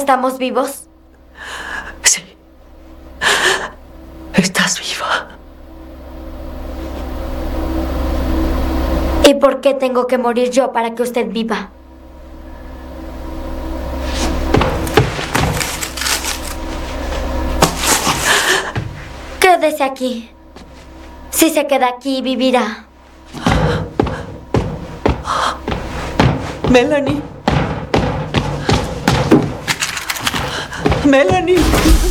¿Estamos vivos? Sí. Estás viva. ¿Y por qué tengo que morir yo para que usted viva? Quédese aquí. Si se queda aquí, vivirá. Melanie. Melanie.